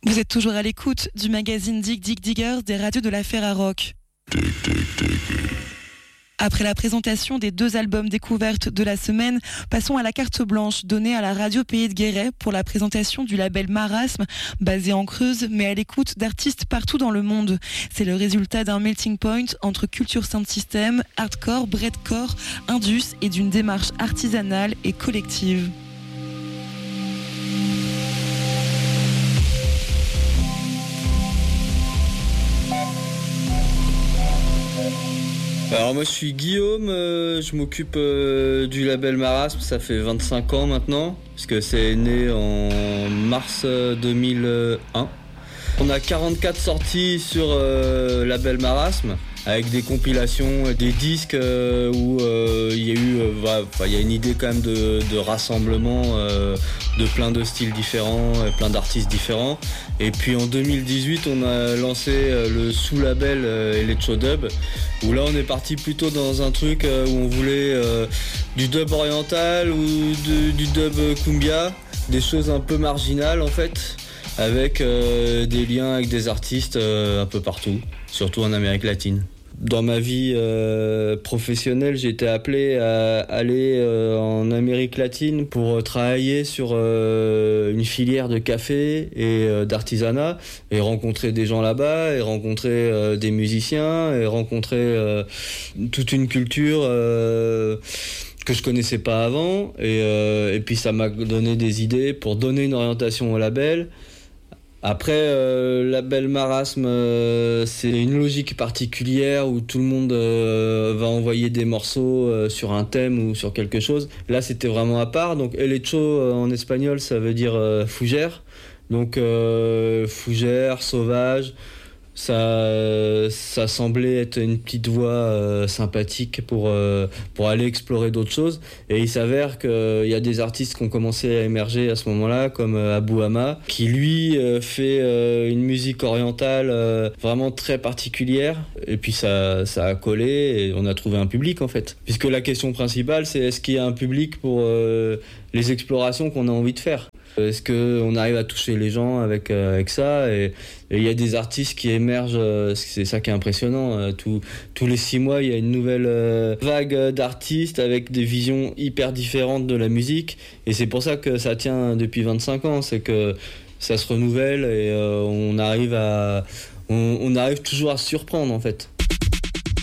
Vous êtes toujours à l'écoute du magazine Dig Dig Diggers des radios de la Ferrarock. Après la présentation des 2 albums découvertes de la semaine, passons à la carte blanche donnée à la radio Pays de Guéret pour la présentation du label Marasme, basé en Creuse, mais à l'écoute d'artistes partout dans le monde. C'est le résultat d'un melting point entre culture sound system, hardcore, breadcore, indus et d'une démarche artisanale et collective. Alors moi je suis Guillaume, je m'occupe du label Marasme, ça fait 25 ans maintenant, puisque c'est né en mars 2001. On a 44 sorties sur label Marasme, avec des compilations, des disques où il y a eu, il y a une idée quand même de rassemblement de plein de styles différents, plein d'artistes différents. Et puis en 2018, on a lancé le sous-label Electro Dub, où là on est parti plutôt dans un truc où on voulait du dub oriental ou du dub cumbia, des choses un peu marginales en fait, avec des liens avec des artistes un peu partout, surtout en Amérique latine. Dans ma vie professionnelle, j'ai été appelé à aller en Amérique latine pour travailler sur une filière de café et d'artisanat, et rencontrer des gens là-bas, et rencontrer des musiciens, et rencontrer toute une culture que je connaissais pas avant, et puis ça m'a donné des idées pour donner une orientation au label. Après, label Marasme, c'est une logique particulière où tout le monde va envoyer des morceaux sur un thème ou sur quelque chose. Là, c'était vraiment à part. Donc, Electro en espagnol, ça veut dire fougère. Donc, fougère, sauvage. Ça semblait être une petite voie sympathique pour aller explorer d'autres choses. Et il s'avère qu'il y a des artistes qui ont commencé à émerger à ce moment-là, comme Abou Hama, qui lui fait une musique orientale vraiment très particulière. Et puis ça a collé et on a trouvé un public en fait. Puisque la question principale, c'est est-ce qu'il y a un public pour les explorations qu'on a envie de faire ? Est-ce qu'on arrive à toucher les gens avec ça ? Et il y a des artistes qui émergent, c'est ça qui est impressionnant. Tous les 6 mois, il y a une nouvelle vague d'artistes avec des visions hyper différentes de la musique. Et c'est pour ça que ça tient depuis 25 ans. C'est que ça se renouvelle et on arrive toujours à se surprendre en fait.